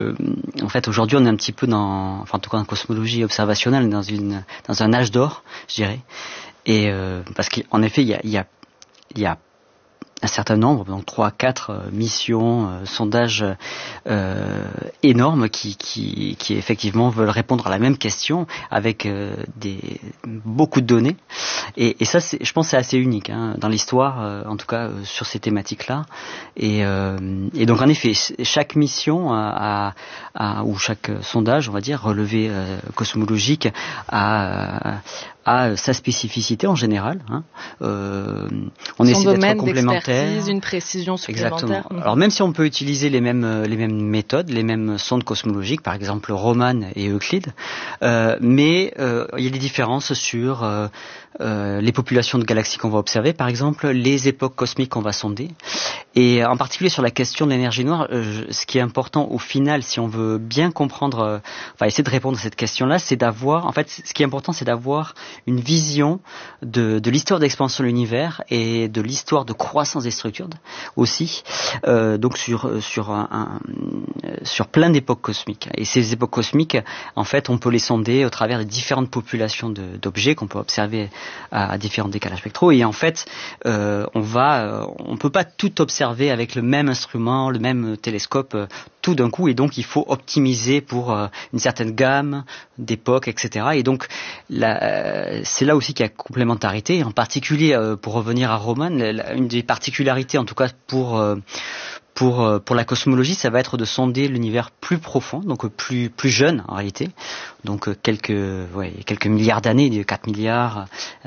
en fait, aujourd'hui, on est un petit peu en tout cas en cosmologie observationnelle, dans un âge d'or, je dirais. Et parce qu'en effet, il y a un certain nombre, donc 3-4 missions, sondages énormes qui effectivement veulent répondre à la même question avec beaucoup de données. Et ça, je pense, c'est assez unique dans l'histoire, en tout cas sur ces thématiques-là. Et donc en effet, chaque mission ou chaque sondage, on va dire, relevé cosmologique a sa spécificité en général. On essaie d'être complémentaire. Une précision supplémentaire. Exactement. Alors même si on peut utiliser les mêmes méthodes, les mêmes sondes cosmologiques, par exemple Roman et Euclide, mais il y a des différences sur les populations de galaxies qu'on va observer, par exemple les époques cosmiques qu'on va sonder, et en particulier sur la question de l'énergie noire. Ce qui est important au final, si on veut bien comprendre, essayer de répondre à cette question-là, c'est d'avoir, en fait, ce qui est important, c'est d'avoir une vision de l'histoire d'expansion de l'univers et de l'histoire de croissance des structures aussi, donc sur plein d'époques cosmiques. Et ces époques cosmiques, en fait, on peut les sonder au travers des différentes populations d'objets qu'on peut observer à différents décalages spectraux. Et en fait, on peut pas tout observer avec le même instrument, le même télescope tout d'un coup, et donc il faut optimiser pour une certaine gamme d'époques, etc. Et donc c'est là aussi qu'il y a complémentarité, en particulier pour revenir à Roman, une des particularités, en tout cas pour la cosmologie, ça va être de sonder l'univers plus profond, donc plus jeune en réalité, donc quelques milliards d'années, 4 milliards,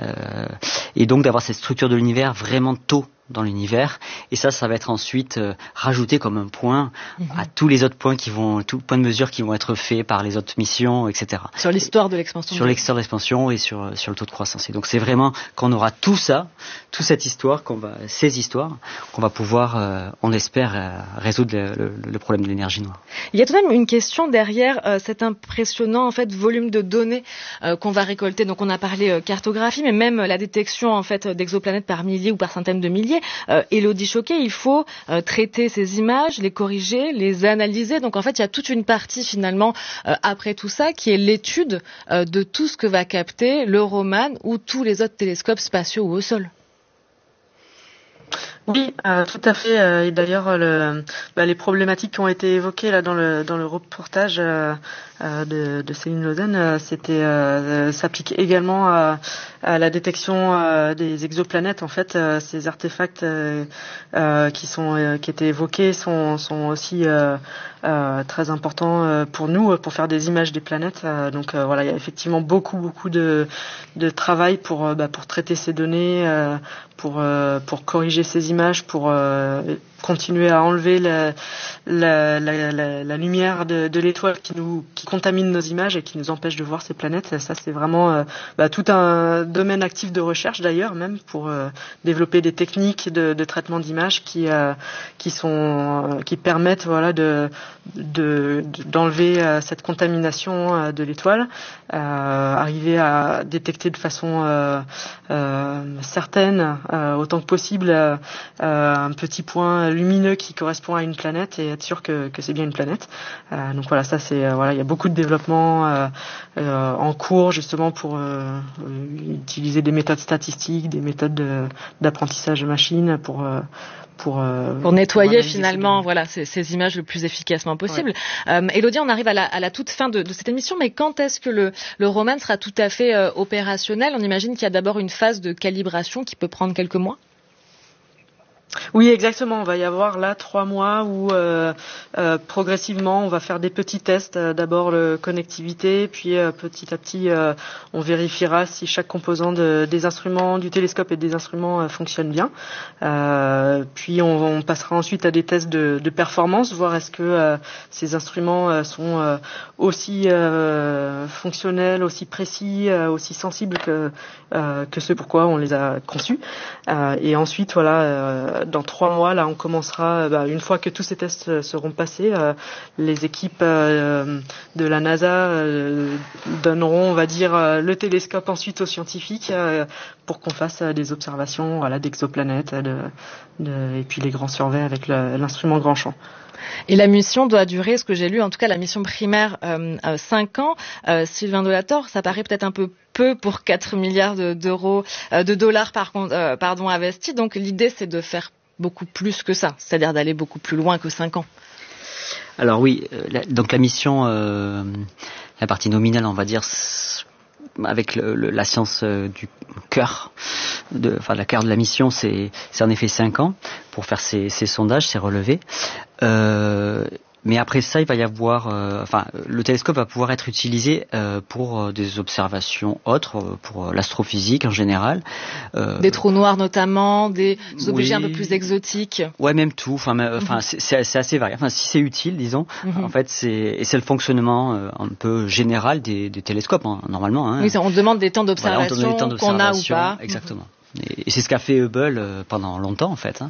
et donc d'avoir cette structure de l'univers vraiment tôt dans l'univers, et ça va être ensuite rajouté comme un point à tous les autres points tous les points de mesure qui vont être faits par les autres missions, etc. Sur l'histoire de l'expansion. Sur l'histoire de l'expansion et sur le taux de croissance. Et donc c'est vraiment quand on aura tout ça, toute cette histoire, ces histoires, qu'on va pouvoir, on l'espère, résoudre le problème de l'énergie noire. Il y a tout de même une question derrière cet impressionnant volume de données qu'on va récolter. Donc on a parlé cartographie, mais même la détection en fait d'exoplanètes par milliers ou par centaines de milliers. Élodie Choquet, il faut traiter ces images, les corriger, les analyser. Donc en fait, il y a toute une partie finalement après tout ça qui est l'étude de tout ce que va capter le Roman ou tous les autres télescopes spatiaux ou au sol. Oui, tout à fait. Et d'ailleurs, les problématiques qui ont été évoquées là dans le reportage de Céline Lausanne, s'applique également à la détection des exoplanètes. En fait, ces artefacts qui étaient évoqués sont aussi très importants pour nous, pour faire des images des planètes. Donc il y a effectivement beaucoup de travail pour traiter ces données, pour corriger ces images, pour continuer à enlever la lumière de l'étoile qui contamine nos images et qui nous empêche de voir ces planètes. Ça, c'est vraiment tout un domaine actif de recherche d'ailleurs, même pour développer des techniques de traitement d'images qui permettent d'enlever cette contamination de l'étoile, arriver à détecter de façon certaine, autant que possible, un petit point lumineux qui correspond à une planète et être sûr que c'est bien une planète. Donc voilà, ça c'est il y a beaucoup de développement en cours justement pour utiliser des méthodes statistiques, des méthodes d'apprentissage de machine pour nettoyer finalement ces images le plus efficacement possible. Ouais. Élodie, on arrive à la toute fin de cette émission, mais quand est-ce que le Roman sera tout à fait opérationnel? On imagine qu'il y a d'abord une phase de calibration qui peut prendre quelques mois. Oui, exactement. On va y avoir là 3 mois où progressivement on va faire des petits tests. D'abord la connectivité, puis petit à petit on vérifiera si chaque composant des instruments du télescope et des instruments fonctionne bien. Puis on passera ensuite à des tests de performance, voir est-ce que ces instruments sont aussi fonctionnels, aussi précis, aussi sensibles que ce pourquoi on les a conçus. Et ensuite dans 3 mois, là, on commencera, une fois que tous ces tests seront passés, les équipes de la NASA donneront, on va dire, le télescope ensuite aux scientifiques pour qu'on fasse des observations d'exoplanètes et puis les grands surveys avec l'instrument grand champ. Et la mission doit durer, ce que j'ai lu, en tout cas la mission primaire, 5 ans. Sylvain Delator, ça paraît peut-être un peu pour 4 milliards de dollars investis. Donc l'idée, c'est de faire beaucoup plus que ça, c'est-à-dire d'aller beaucoup plus loin que 5 ans. Alors oui, donc la mission, la partie nominale, on va dire, avec la science du cœur, la cœur de la mission, c'est en effet 5 ans pour faire ces sondages, ces relevés. Mais après ça, il va y avoir, le télescope va pouvoir être utilisé pour des observations autres, pour l'astrophysique en général. Des trous noirs notamment, des objets un peu plus exotiques. Ouais, même tout. C'est assez varié. Enfin, si c'est utile, disons. En fait, c'est le fonctionnement un peu général des télescopes, normalement. Hein. Oui, on demande des temps d'observation, on demande des temps qu'on a ou pas. Exactement. Et c'est ce qu'a fait Hubble pendant longtemps en fait,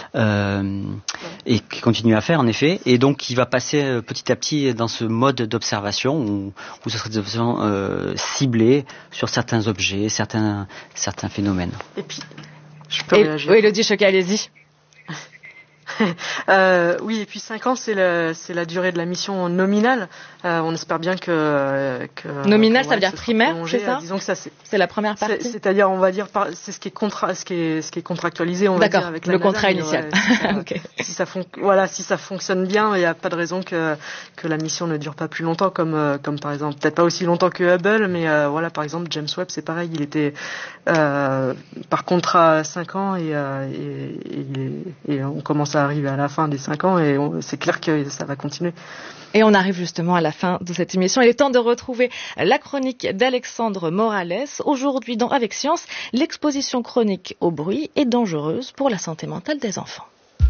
et qui continue à faire en effet. Et donc il va passer petit à petit dans ce mode d'observation où ce serait des observations ciblées sur certains objets, certains phénomènes. Et puis, je peux réagir. Oui, Elodie Choquet, allez-y. Oui, et puis 5 ans, c'est la durée de la mission nominale. On espère bien que nominale, ça veut dire primaire, c'est ça? Disons que ça, c'est la première partie. C'est-à-dire, on va dire, c'est ce qui est contractualisé, on va dire, avec la NASA, contrat initial. Okay. Si ça fonctionne bien, il n'y a pas de raison que la mission ne dure pas plus longtemps, comme par exemple, peut-être pas aussi longtemps que Hubble, mais par exemple, James Webb, c'est pareil, il était par contrat 5 ans et on commence à arriver à la fin des 5 ans et c'est clair que ça va continuer. Et on arrive justement à la fin de cette émission. Il est temps de retrouver la chronique d'Alexandre Morales. Aujourd'hui dans Avec Science, l'exposition chronique au bruit est dangereuse pour la santé mentale des enfants.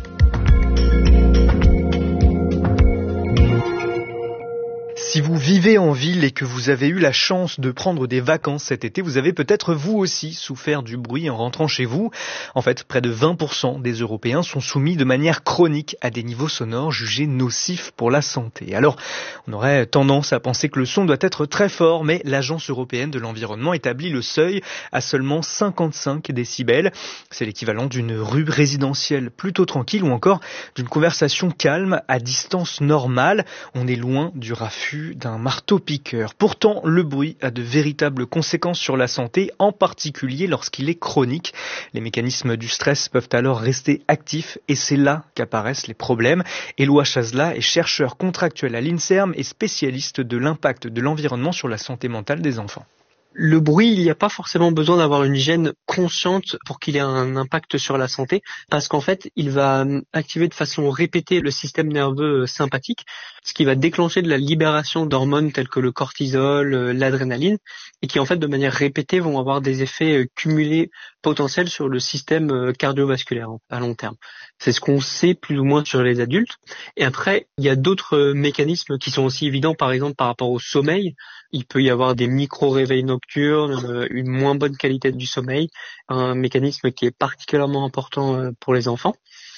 Si vous vivez en ville et que vous avez eu la chance de prendre des vacances cet été, vous avez peut-être vous aussi souffert du bruit en rentrant chez vous. En fait, près de 20% des Européens sont soumis de manière chronique à des niveaux sonores jugés nocifs pour la santé. Alors, on aurait tendance à penser que le son doit être très fort, mais l'Agence européenne de l'environnement établit le seuil à seulement 55 décibels. C'est l'équivalent d'une rue résidentielle plutôt tranquille ou encore d'une conversation calme à distance normale. On est loin du raffut d'un marteau-piqueur. Pourtant, le bruit a de véritables conséquences sur la santé, en particulier lorsqu'il est chronique. Les mécanismes du stress peuvent alors rester actifs et c'est là qu'apparaissent les problèmes. Éloi Chazela est chercheur contractuel à l'INSERM et spécialiste de l'impact de l'environnement sur la santé mentale des enfants. Le bruit, il n'y a pas forcément besoin d'avoir une hygiène consciente pour qu'il ait un impact sur la santé, parce qu'en fait, il va activer de façon répétée le système nerveux sympathique, ce qui va déclencher de la libération d'hormones telles que le cortisol, l'adrénaline, et qui en fait, de manière répétée, vont avoir des effets cumulés potentiels sur le système cardiovasculaire à long terme. C'est ce qu'on sait plus ou moins sur les adultes. Et après, il y a d'autres mécanismes qui sont aussi évidents, par exemple par rapport au sommeil. Il peut y avoir des micro-réveils nocturnes, une moins bonne qualité du sommeil, un mécanisme qui est particulièrement important pour les enfants.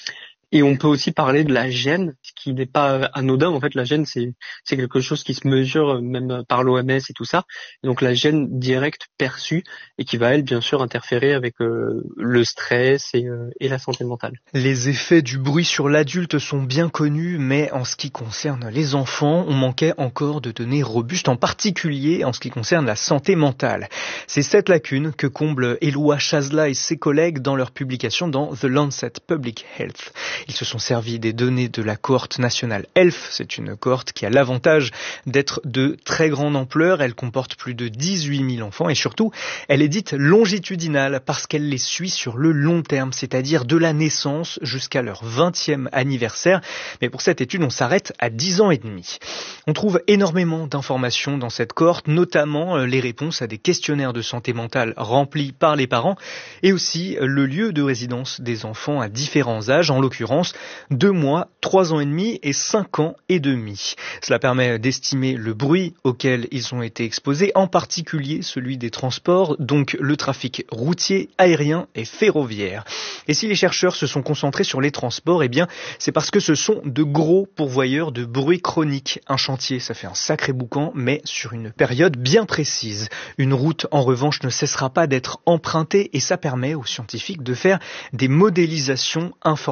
Et on peut aussi parler de la gêne, ce qui n'est pas anodin. En fait, la gêne, c'est quelque chose qui se mesure même par l'OMS et tout ça. Et donc la gêne directe perçue et qui va, elle, bien sûr, interférer avec le stress et la santé mentale. Les effets du bruit sur l'adulte sont bien connus, mais en ce qui concerne les enfants, on manquait encore de données robustes, en particulier en ce qui concerne la santé mentale. C'est cette lacune que comble Éloi Chazela et ses collègues dans leur publication dans The Lancet Public Health. Ils se sont servis des données de la cohorte nationale ELF. C'est une cohorte qui a l'avantage d'être de très grande ampleur. Elle comporte plus de 18 000 enfants et surtout, elle est dite longitudinale parce qu'elle les suit sur le long terme, c'est-à-dire de la naissance jusqu'à leur 20e anniversaire. Mais pour cette étude, on s'arrête à 10 ans et demi. On trouve énormément d'informations dans cette cohorte, notamment les réponses à des questionnaires de santé mentale remplis par les parents et aussi le lieu de résidence des enfants à différents âges, en l'occurrence 2 mois, 3 ans et demi et 5 ans et demi. Cela permet d'estimer le bruit auquel ils ont été exposés, en particulier celui des transports, donc le trafic routier, aérien et ferroviaire. Et si les chercheurs se sont concentrés sur les transports, eh bien, c'est parce que ce sont de gros pourvoyeurs de bruit chronique. Un chantier, ça fait un sacré boucan, mais sur une période bien précise. Une route, en revanche, ne cessera pas d'être empruntée et ça permet aux scientifiques de faire des modélisations informatiques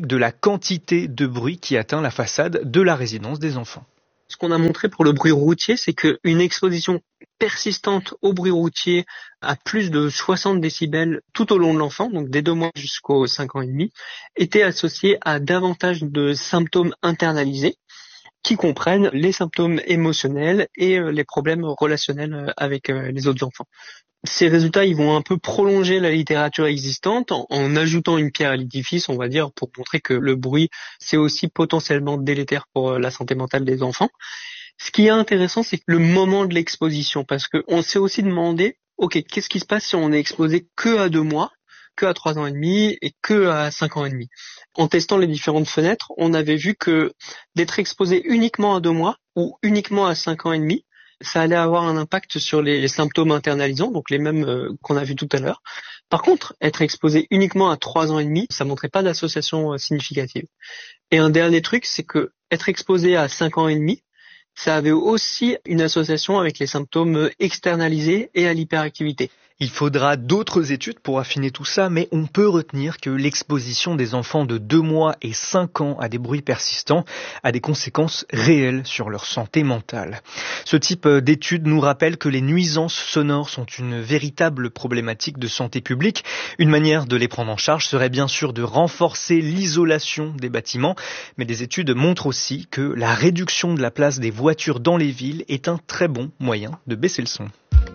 de la quantité de bruit qui atteint la façade de la résidence des enfants. Ce qu'on a montré pour le bruit routier, c'est qu'une exposition persistante au bruit routier à plus de 60 décibels tout au long de l'enfant, donc dès 2 mois jusqu'aux 5 ans et demi, était associée à davantage de symptômes internalisés qui comprennent les symptômes émotionnels et les problèmes relationnels avec les autres enfants. Ces résultats, ils vont un peu prolonger la littérature existante en ajoutant une pierre à l'édifice, on va dire, pour montrer que le bruit, c'est aussi potentiellement délétère pour la santé mentale des enfants. Ce qui est intéressant, c'est le moment de l'exposition, parce qu'on s'est aussi demandé, ok, qu'est-ce qui se passe si on est exposé que à 2 mois, que à 3 ans et demi et que à 5 ans et demi. En testant les différentes fenêtres, on avait vu que d'être exposé uniquement à 2 mois ou uniquement à 5 ans et demi, ça allait avoir un impact sur les symptômes internalisants, donc les mêmes qu'on a vu tout à l'heure. Par contre, être exposé uniquement à 3 ans et demi, ça montrait pas d'association significative. Et un dernier truc, c'est que être exposé à 5 ans et demi, ça avait aussi une association avec les symptômes externalisés et à l'hyperactivité. Il faudra d'autres études pour affiner tout ça, mais on peut retenir que l'exposition des enfants de 2 mois et 5 ans à des bruits persistants a des conséquences réelles sur leur santé mentale. Ce type d'études nous rappelle que les nuisances sonores sont une véritable problématique de santé publique. Une manière de les prendre en charge serait bien sûr de renforcer l'isolation des bâtiments, mais des études montrent aussi que la réduction de la place des voitures dans les villes est un très bon moyen de baisser le son.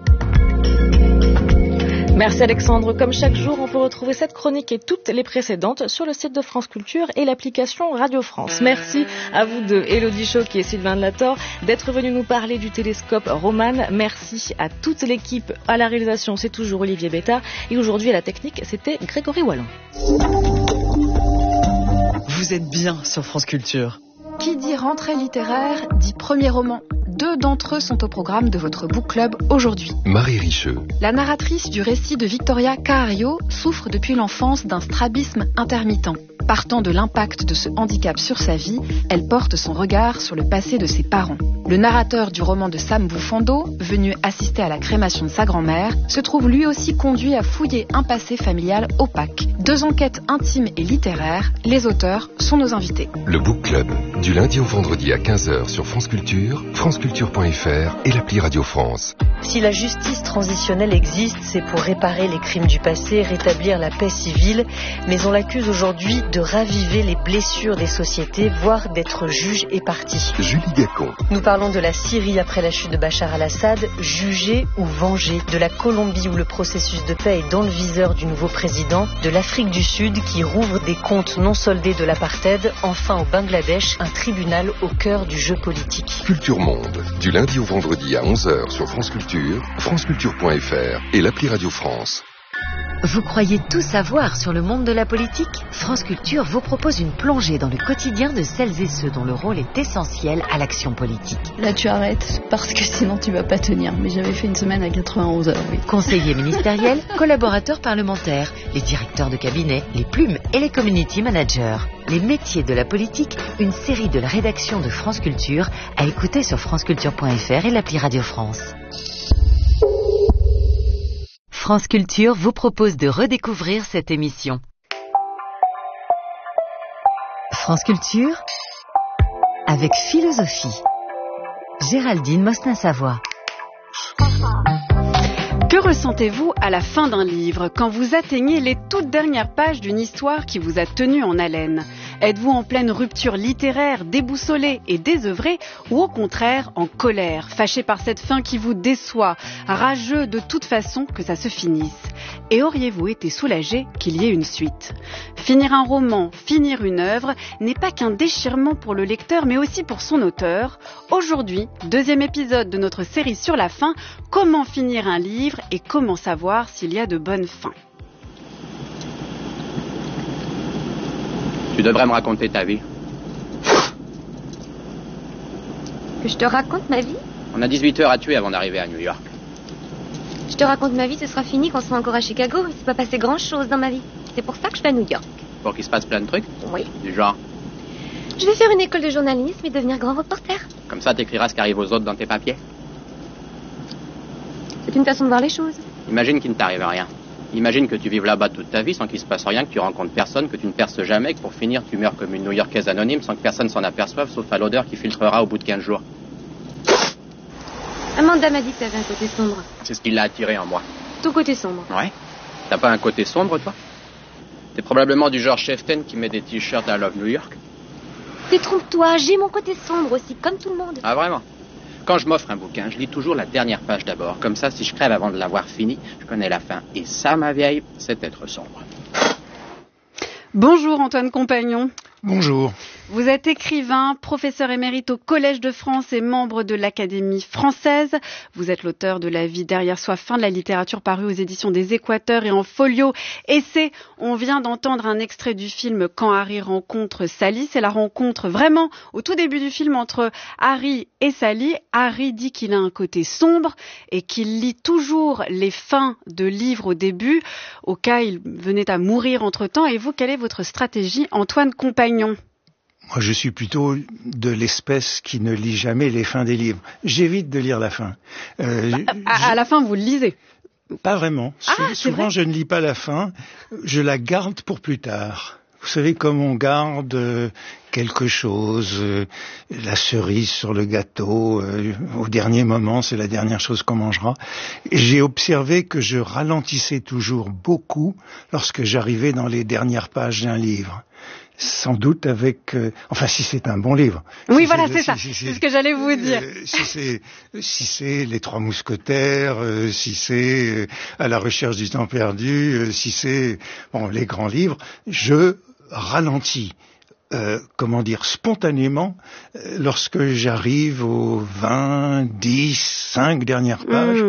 Merci Alexandre. Comme chaque jour, on peut retrouver cette chronique et toutes les précédentes sur le site de France Culture et l'application Radio France. Merci à vous deux, Élodie Choquet et Sylvain Delator, d'être venus nous parler du télescope Roman. Merci à toute l'équipe. À la réalisation, c'est toujours Olivier Bétard. Et aujourd'hui, à la technique, c'était Grégory Wallon. Vous êtes bien sur France Culture. Qui dit rentrée littéraire dit premier roman. 2 d'entre eux sont au programme de votre book club aujourd'hui. Marie Richeux. La narratrice du récit de Victoria Cahario souffre depuis l'enfance d'un strabisme intermittent. Partant de l'impact de ce handicap sur sa vie, elle porte son regard sur le passé de ses parents. Le narrateur du roman de Sam Bufando, venu assister à la crémation de sa grand-mère, se trouve lui aussi conduit à fouiller un passé familial opaque. 2 enquêtes intimes et littéraires, les auteurs sont nos invités. Le book club, du lundi au vendredi à 15h sur France Culture, franceculture.fr et l'appli Radio France. Si la justice transitionnelle existe, c'est pour réparer les crimes du passé, rétablir la paix civile, mais on l'accuse aujourd'hui de raviver les blessures des sociétés, voire d'être juge et partie. Julie Gacon. Nous parlons de la Syrie après la chute de Bachar al-Assad, jugé ou vengé, de la Colombie où le processus de paix est dans le viseur du nouveau président, de l'Afrique du Sud qui rouvre des comptes non soldés de l'apartheid, enfin au Bangladesh, un tribunal au cœur du jeu politique. Culture Monde, du lundi au vendredi à 11h sur France Culture, franceculture.fr et l'appli Radio France. Vous croyez tout savoir sur le monde de la politique ? France Culture vous propose une plongée dans le quotidien de celles et ceux dont le rôle est essentiel à l'action politique. Là tu arrêtes, parce que sinon tu vas pas tenir. Mais j'avais fait une semaine à 91 heures, oui. Conseillers ministériels, collaborateurs parlementaires, les directeurs de cabinet, les plumes et les community managers. Les métiers de la politique, une série de la rédaction de France Culture à écouter sur franceculture.fr et l'appli Radio France. France Culture vous propose de redécouvrir cette émission. France Culture avec philosophie. Géraldine Mosnin-Savoie. Que ressentez-vous à la fin d'un livre, quand vous atteignez les toutes dernières pages d'une histoire qui vous a tenu en haleine ? Êtes-vous en pleine rupture littéraire, déboussolé et désœuvré, ou au contraire en colère, fâché par cette fin qui vous déçoit, rageux de toute façon que ça se finisse ? Et auriez-vous été soulagé qu'il y ait une suite ? Finir un roman, finir une œuvre, n'est pas qu'un déchirement pour le lecteur, mais aussi pour son auteur. Aujourd'hui, 2e épisode de notre série sur la fin, comment finir un livre et comment savoir s'il y a de bonnes fins. Tu devrais me raconter ta vie. Que je te raconte ma vie ? On a 18 heures à tuer avant d'arriver à New York. Je te raconte ma vie, ce sera fini quand on sera encore à Chicago. Il s'est pas passé grand-chose dans ma vie. C'est pour ça que je vais à New York. Pour qu'il se passe plein de trucs ? Oui. Du genre ? Je vais faire une école de journalisme et devenir grand reporter. Comme ça, t'écriras ce qui arrive aux autres dans tes papiers. C'est une façon de voir les choses. Imagine qu'il ne t'arrive rien. Imagine que tu vives là-bas toute ta vie sans qu'il se passe rien, que tu rencontres personne, que tu ne perces jamais, que pour finir, tu meurs comme une New-Yorkaise anonyme sans que personne s'en aperçoive, sauf à l'odeur qui filtrera au bout de 15 jours. Amanda m'a dit que t'avais un côté sombre. C'est ce qui l'a attiré en moi. Ton côté sombre. Ouais. T'as pas un côté sombre, toi? T'es probablement du genre cheftain qui met des t-shirts à Love New York. Détrompe-toi, j'ai mon côté sombre aussi, comme tout le monde. Ah, vraiment? Quand je m'offre un bouquin, je lis toujours la dernière page d'abord. Comme ça, si je crève avant de l'avoir fini, je connais la fin. Et ça, ma vieille, c'est être sombre. Bonjour Antoine Compagnon. Bonjour. Vous êtes écrivain, professeur émérite au Collège de France et membre de l'Académie française. Vous êtes l'auteur de La vie derrière soi, fin de la littérature, paru aux éditions des Équateurs et en folio. Essai, on vient d'entendre un extrait du film Quand Harry rencontre Sally. C'est la rencontre vraiment au tout début du film entre Harry et Sally. Harry dit qu'il a un côté sombre et qu'il lit toujours les fins de livres au début, au cas il venait à mourir entre-temps. Et vous, quelle est votre stratégie, Antoine Compagnon ? Moi, je suis plutôt de l'espèce qui ne lit jamais les fins des livres. J'évite de lire la fin. À la fin, vous le lisez ? Pas vraiment. Souvent, je ne lis pas la fin. Je la garde pour plus tard. Vous savez, comme on garde quelque chose, la cerise sur le gâteau, au dernier moment, c'est la dernière chose qu'on mangera. Et j'ai observé que je ralentissais toujours beaucoup lorsque j'arrivais dans les dernières pages d'un livre. Sans doute avec... enfin, si c'est un bon livre. Oui, si voilà, c'est ça. C'est ce que j'allais vous dire. Si c'est Les Trois Mousquetaires, si c'est À la recherche du temps perdu, si c'est les grands livres, je ralentis. Spontanément, lorsque j'arrive aux 20, 10, 5 dernières pages.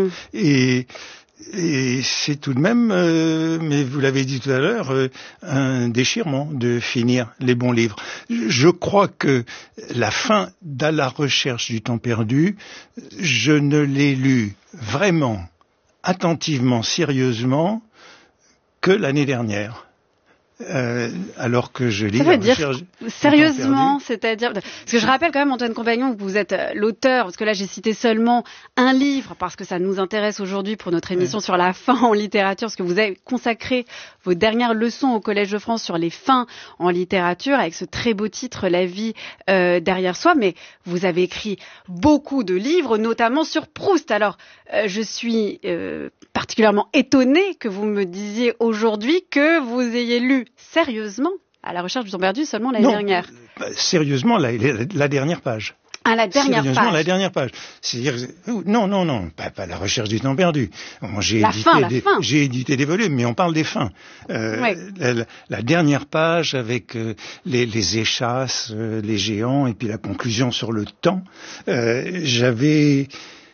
Et c'est tout de même, mais vous l'avez dit tout à l'heure, un déchirement de finir les bons livres. Je crois que la fin d'À la recherche du temps perdu, je ne l'ai lu vraiment, attentivement, sérieusement, que l'année dernière. Alors que je lis la recherche sérieusement, c'est-à-dire parce que je rappelle quand même, Antoine Compagnon, que vous êtes l'auteur, parce que là j'ai cité seulement un livre parce que ça nous intéresse aujourd'hui pour notre émission sur la fin en littérature, parce que vous avez consacré vos dernières leçons au Collège de France sur les fins en littérature avec ce très beau titre La vie derrière soi, mais vous avez écrit beaucoup de livres, notamment sur Proust. Alors je suis particulièrement étonnée que vous me disiez aujourd'hui que vous ayez lu sérieusement À la recherche du temps perdu seulement l'année dernière. Sérieusement, la dernière page. À la dernière Sérieusement, page. la dernière page. C'est-à-dire, non, pas La recherche du temps perdu. Bon, j'ai édité des volumes, mais on parle des fins. La dernière page avec les échasses, les géants, et puis la conclusion sur le temps. J'avais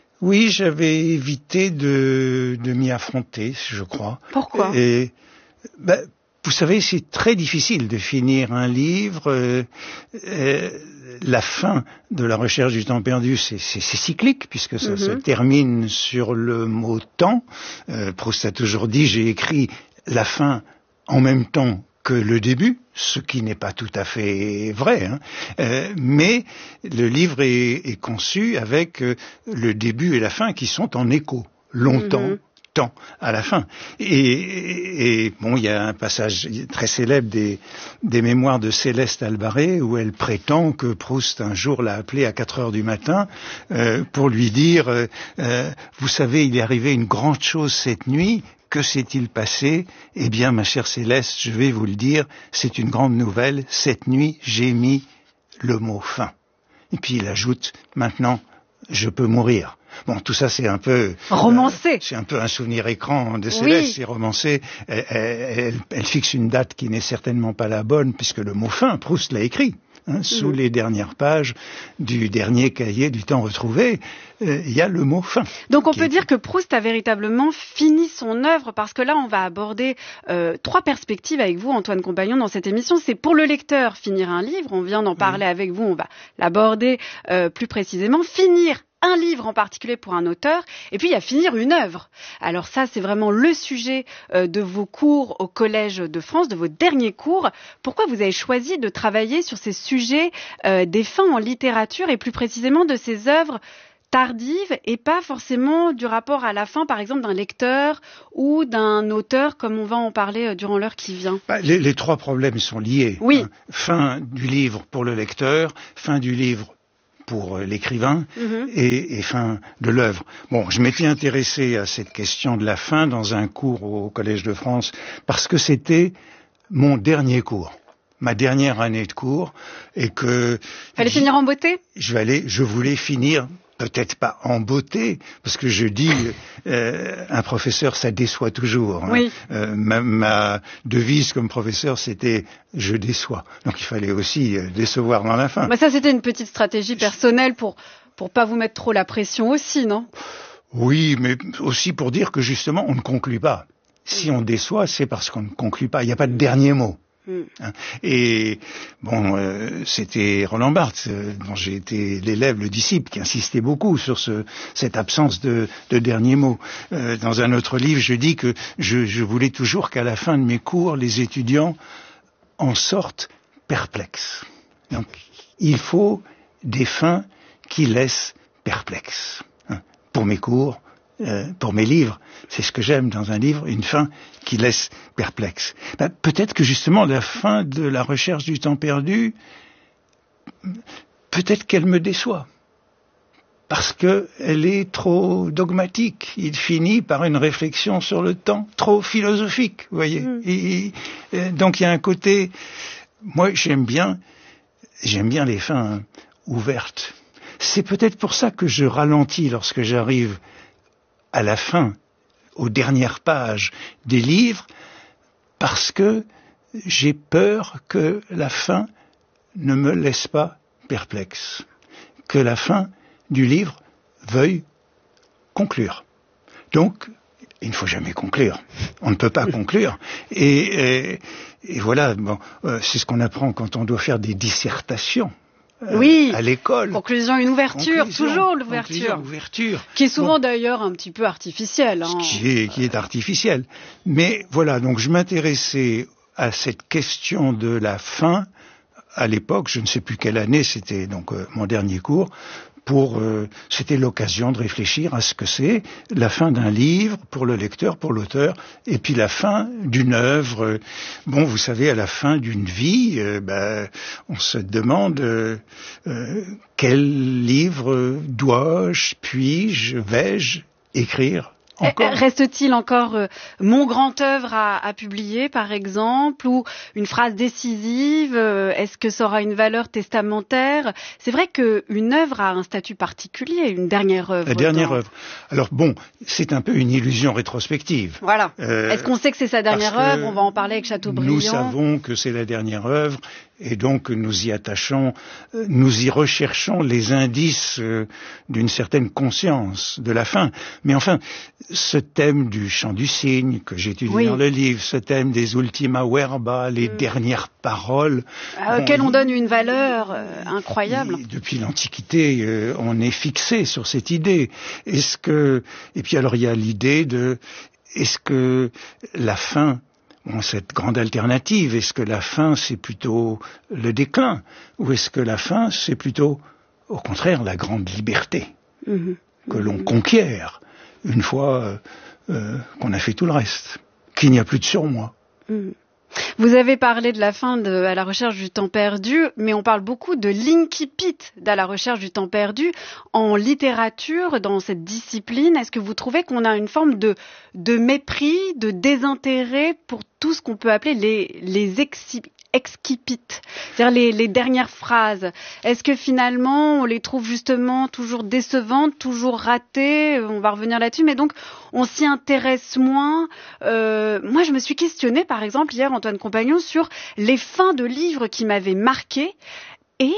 évité de m'y affronter, je crois. Pourquoi ? Vous savez, c'est très difficile de finir un livre. La fin de La recherche du temps perdu, c'est cyclique, puisque ça se termine sur le mot temps. Proust a toujours dit, j'ai écrit la fin en même temps que le début, ce qui n'est pas tout à fait vrai, mais le livre est conçu avec le début et la fin qui sont en écho, longtemps. Temps à la fin. Et il y a un passage très célèbre des mémoires de Céleste Albaré où elle prétend que Proust un jour l'a appelée à 4 heures du matin pour lui dire vous savez, il est arrivé une grande chose cette nuit. Que s'est-il passé ? Eh bien, ma chère Céleste, je vais vous le dire, c'est une grande nouvelle. Cette nuit, j'ai mis le mot fin. Et puis il ajoute, maintenant, je peux mourir. Bon, tout ça, c'est un peu... romancé. C'est un peu un souvenir écran de Céleste, oui. C'est romancé. Elle fixe une date qui n'est certainement pas la bonne, puisque le mot fin, Proust l'a écrit. Sous les dernières pages du dernier cahier du temps retrouvé, il y a le mot fin. Donc on peut dire que Proust a véritablement fini son œuvre, parce que là on va aborder 3 perspectives avec vous, Antoine Compagnon, dans cette émission. C'est pour le lecteur finir un livre, on vient d'en parler avec vous, on va l'aborder plus précisément. Finir un livre en particulier pour un auteur, et puis il y a finir une œuvre. Alors ça, c'est vraiment le sujet de vos cours au Collège de France, de vos derniers cours. Pourquoi vous avez choisi de travailler sur ces sujets des fins en littérature, et plus précisément de ces œuvres tardive et pas forcément du rapport à la fin, par exemple, d'un lecteur ou d'un auteur, comme on va en parler durant l'heure qui vient. Les trois problèmes sont liés. Oui. Fin du livre pour le lecteur, fin du livre pour l'écrivain et fin de l'œuvre. Bon, je m'étais intéressé à cette question de la fin dans un cours au Collège de France parce que c'était mon dernier cours, ma dernière année de cours, et que... Fallait finir en beauté ? Je voulais finir, peut-être pas en beauté, parce que je dis, un professeur, ça déçoit toujours. Oui. Ma devise comme professeur, c'était « je déçois ». Donc il fallait aussi décevoir dans la fin. Ça, c'était une petite stratégie personnelle pour pas vous mettre trop la pression aussi, non ? Oui, mais aussi pour dire que justement, on ne conclut pas. Si on déçoit, c'est parce qu'on ne conclut pas. Il n'y a pas de dernier mot. Et bon, c'était Roland Barthes, dont j'ai été l'élève, le disciple, qui insistait beaucoup sur cette absence de dernier mot. Dans un autre livre, je dis que je voulais toujours qu'à la fin de mes cours, les étudiants en sortent perplexes. Donc, il faut des fins qui laissent perplexes. Pour mes cours, pour mes livres, c'est ce que j'aime dans un livre, une fin qui laisse perplexe. Peut-être que justement la fin de La recherche du temps perdu, peut-être qu'elle me déçoit, parce qu'elle est trop dogmatique. Il finit par une réflexion sur le temps trop philosophique, vous voyez. Donc il y a un côté, moi j'aime bien les fins ouvertes. C'est peut-être pour ça que je ralentis lorsque j'arrive à la fin, aux dernières pages des livres, parce que j'ai peur que la fin ne me laisse pas perplexe, que la fin du livre veuille conclure. Donc, il ne faut jamais conclure. On ne peut pas conclure. Et voilà, c'est ce qu'on apprend quand on doit faire des dissertations. À l'école. Conclusion, une ouverture, toujours l'ouverture. Qui est souvent d'ailleurs un petit peu artificielle. Qui est artificielle. Mais voilà, donc je m'intéressais à cette question de la fin à l'époque, je ne sais plus quelle année, c'était donc mon dernier cours, c'était l'occasion de réfléchir à ce que c'est la fin d'un livre pour le lecteur, pour l'auteur, et puis la fin d'une œuvre. Bon, vous savez, à la fin d'une vie, on se demande quel livre dois-je, puis-je, vais-je écrire encore. Reste-t-il encore mon grand œuvre à publier, par exemple, ou une phrase décisive? Est-ce que ça aura une valeur testamentaire? C'est vrai qu'une œuvre a un statut particulier, une dernière œuvre. La dernière œuvre. Alors bon, c'est un peu une illusion rétrospective. Voilà. Est-ce qu'on sait que c'est sa dernière œuvre? On va en parler avec Chateaubriand. Nous savons que c'est la dernière œuvre, et donc nous y attachons, nous y recherchons les indices d'une certaine conscience de la fin. Mais enfin, ce thème du chant du cygne que j'étudie dans le livre, ce thème des ultima verba, les dernières paroles, auxquelles on donne une valeur incroyable. Depuis l'Antiquité, on est fixé sur cette idée. Et puis alors il y a l'idée est-ce que la fin, cette grande alternative, est-ce que la fin c'est plutôt le déclin, ou est-ce que la fin c'est plutôt, au contraire, la grande liberté que l'on conquiert une fois qu'on a fait tout le reste, qu'il n'y a plus de surmoi. Vous avez parlé de la fin à la recherche du temps perdu, mais on parle beaucoup de l'incipit d'à la recherche du temps perdu en littérature, dans cette discipline. Est-ce que vous trouvez qu'on a une forme de mépris, de désintérêt pour tout ce qu'on peut appeler les excipit, c'est-à-dire les dernières phrases? Est-ce que finalement on les trouve justement toujours décevantes, toujours ratées? On va revenir là-dessus, mais donc on s'y intéresse moins. Moi je me suis questionnée par exemple hier, Antoine Compagnon, sur les fins de livres qui m'avaient marquée, et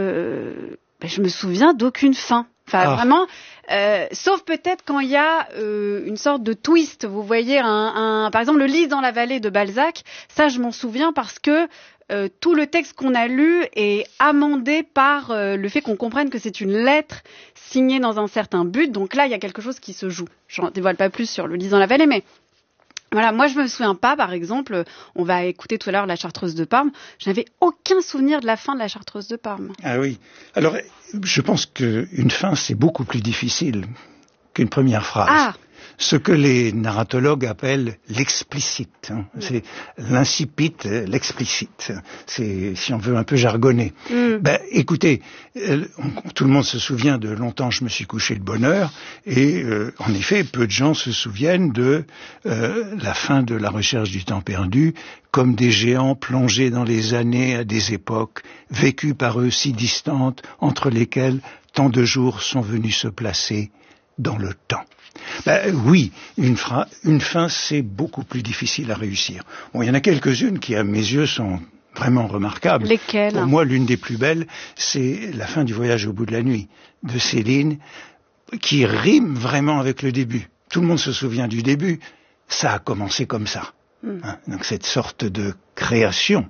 je me souviens d'aucune fin. Enfin vraiment, sauf peut-être quand il y a une sorte de twist. Vous voyez, par exemple, le Lys dans la vallée de Balzac, ça je m'en souviens parce que tout le texte qu'on a lu est amendé par le fait qu'on comprenne que c'est une lettre signée dans un certain but. Donc là, il y a quelque chose qui se joue. Je n'en dévoile pas plus sur le Lys dans la vallée, mais Voilà, moi je me souviens pas, par exemple, on va écouter tout à l'heure la Chartreuse de Parme, je n'avais aucun souvenir de la fin de la Chartreuse de Parme. Ah oui, alors je pense qu'une fin c'est beaucoup plus difficile qu'une première phrase. Ah. Ce que les narratologues appellent l'explicite, hein. C'est l'incipit, l'explicite. C'est, si on veut, un peu jargonné. Écoutez, tout le monde se souvient de Longtemps je me suis couché de bonne heure, et en effet, peu de gens se souviennent de la fin de La Recherche du temps perdu, comme des géants plongés dans les années à des époques vécues par eux si distantes, entre lesquelles tant de jours sont venus se placer dans le temps. Oui, une fin, c'est beaucoup plus difficile à réussir. Bon, il y en a quelques-unes qui, à mes yeux, sont vraiment remarquables. Lesquelles ? Pour moi, l'une des plus belles, c'est la fin du Voyage au bout de la nuit, de Céline, qui rime vraiment avec le début. Tout le monde se souvient du début. Ça a commencé comme ça. Hein, donc cette sorte de création,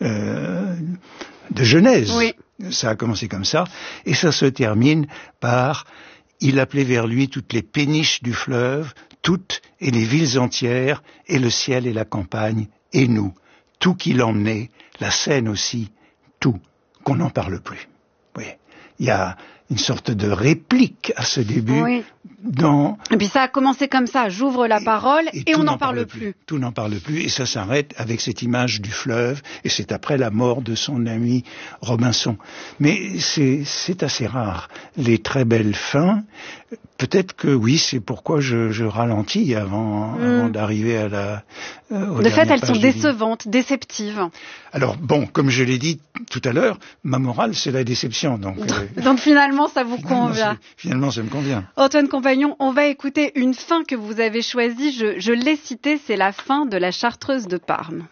de genèse. Oui. Ça a commencé comme ça. Et ça se termine par... Il appelait vers lui toutes les péniches du fleuve, toutes et les villes entières, et le ciel et la campagne, et nous, tout qui l'emmenait, la Seine aussi, tout, qu'on n'en parle plus. Oui, il y a une sorte de réplique à ce début. Oui. Et puis ça a commencé comme ça, j'ouvre la parole et on n'en parle plus. Tout n'en parle plus et ça s'arrête avec cette image du fleuve et c'est après la mort de son ami Robinson. Mais c'est assez rare, les très belles fins. Peut-être que oui, c'est pourquoi je ralentis avant d'arriver à la... De fait, elles sont décevantes, déceptives. Alors bon, comme je l'ai dit tout à l'heure, ma morale c'est la déception. Donc finalement ça vous convient. Finalement ça me convient. Antoine Compagnon, on va écouter une fin que vous avez choisie, je l'ai citée, c'est la fin de la Chartreuse de Parme.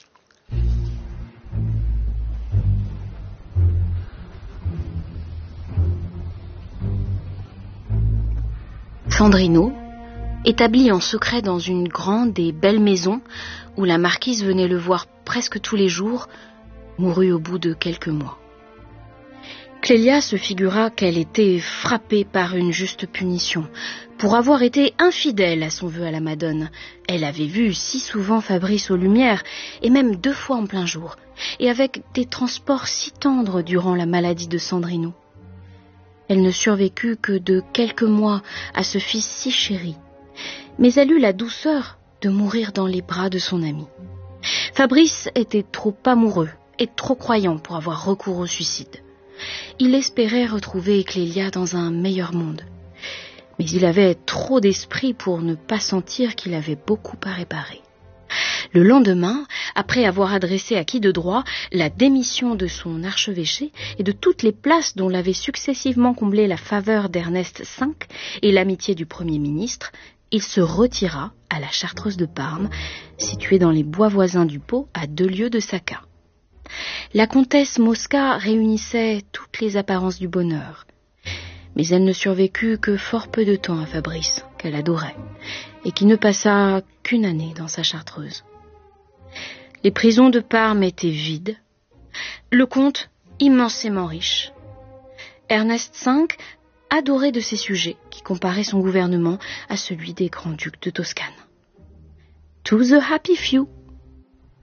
Sandrino, établi en secret dans une grande et belle maison où la marquise venait le voir presque tous les jours, mourut au bout de quelques mois. Clélia se figura qu'elle était frappée par une juste punition. Pour avoir été infidèle à son vœu à la Madone, elle avait vu si souvent Fabrice aux Lumières, et même 2 fois en plein jour, et avec des transports si tendres durant la maladie de Sandrino. Elle ne survécut que de quelques mois à ce fils si chéri, mais elle eut la douceur de mourir dans les bras de son ami. Fabrice était trop amoureux et trop croyant pour avoir recours au suicide. Il espérait retrouver Clélia dans un meilleur monde, mais il avait trop d'esprit pour ne pas sentir qu'il avait beaucoup à réparer. Le lendemain, après avoir adressé à qui de droit la démission de son archevêché et de toutes les places dont l'avait successivement comblé la faveur d'Ernest V et l'amitié du Premier ministre, il se retira à la Chartreuse de Parme, située dans les bois voisins du Pau, à 2 lieues de Sacca. La comtesse Mosca réunissait toutes les apparences du bonheur, mais elle ne survécut que fort peu de temps à Fabrice, qu'elle adorait, et qui ne passa qu'une année dans sa Chartreuse. Les prisons de Parme étaient vides, le comte immensément riche. Ernest V adorait de ses sujets, qui comparaient son gouvernement à celui des grands-ducs de Toscane. To the happy few,